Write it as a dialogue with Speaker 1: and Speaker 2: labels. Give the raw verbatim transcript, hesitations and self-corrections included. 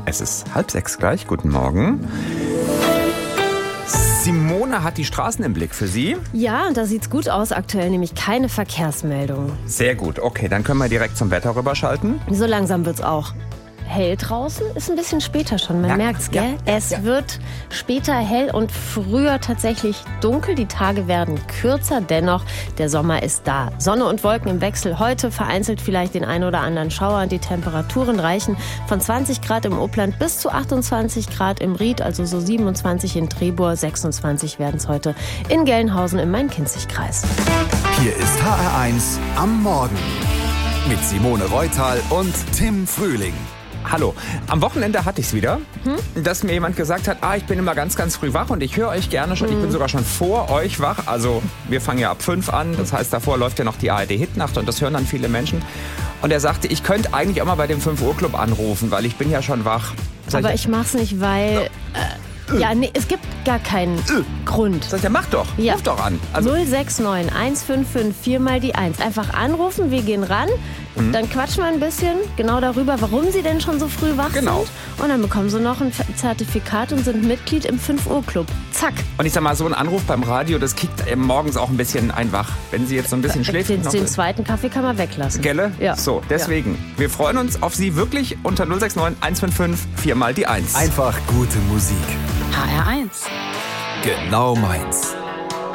Speaker 1: Es ist halb sechs gleich. Guten Morgen. Simone hat die Straßen im Blick für Sie.
Speaker 2: Ja, und da sieht's gut aus aktuell, nämlich keine Verkehrsmeldung.
Speaker 1: Sehr gut. Okay, dann können wir direkt zum Wetter rüberschalten.
Speaker 2: So langsam wird's auch hell draußen. Ist ein bisschen später schon, man
Speaker 1: Ja,
Speaker 2: merkt's, gell?
Speaker 1: ja,
Speaker 2: es
Speaker 1: ja.
Speaker 2: wird später hell und früher tatsächlich dunkel. Die Tage werden kürzer, dennoch, der Sommer ist da. Sonne und Wolken im Wechsel. Heute vereinzelt vielleicht den ein oder anderen Schauer. Die Temperaturen reichen von zwanzig Grad im Upland bis zu achtundzwanzig Grad im Ried, also so siebenundzwanzig in Trebur, sechsundzwanzig werden es heute in Gelnhausen im Main-Kinzig-Kreis.
Speaker 3: Hier ist H R eins am Morgen mit Simone Reutal und Tim Frühling.
Speaker 1: Hallo. Am Wochenende hatte ich es wieder, hm? dass mir jemand gesagt hat, ah, ich bin immer ganz, ganz früh wach und ich höre euch gerne schon. Ich bin sogar schon vor euch wach. Also wir fangen ja ab fünf an. Das heißt, davor läuft ja noch die A R D-Hitnacht und das hören dann viele Menschen. Und er sagte, ich könnte eigentlich auch mal bei dem fünf Uhr Club anrufen, weil ich bin ja schon wach. Sag
Speaker 2: Aber
Speaker 1: ich,
Speaker 2: ich mach's nicht, weil... Äh, ja, nee, es gibt gar keinen
Speaker 1: äh,
Speaker 2: Grund.
Speaker 1: Sag ich, ja, mach doch.
Speaker 2: Ja.
Speaker 1: Ruf doch an. Also,
Speaker 2: null sechs neun eins fünf fünf vier mal die eins. Einfach anrufen, wir gehen ran.
Speaker 1: Mhm.
Speaker 2: Dann quatschen wir ein bisschen genau darüber, warum Sie denn schon so früh wach
Speaker 1: Genau.
Speaker 2: sind. Und dann bekommen Sie noch ein Zertifikat und sind Mitglied im fünf Uhr Club. Zack.
Speaker 1: und ich sag mal, so ein Anruf beim Radio, das kickt äh, morgens auch ein bisschen ein wach. Wenn Sie jetzt so ein bisschen schläft.
Speaker 2: Den,
Speaker 1: noch-
Speaker 2: den zweiten Kaffee kann man weglassen.
Speaker 1: Gelle?
Speaker 2: Ja.
Speaker 1: So, deswegen. Wir freuen uns auf Sie wirklich unter null sechs neun eins fünf fünf vier mal die eins.
Speaker 3: Einfach gute Musik.
Speaker 4: H R eins.
Speaker 3: Genau meins.